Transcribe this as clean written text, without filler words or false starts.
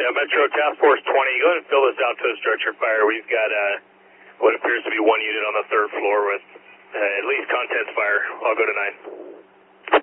Metro Task Force 20, go ahead and fill this out to a structure fire. We've got what appears to be one unit on the third floor with at least contents fire. I'll go to 9.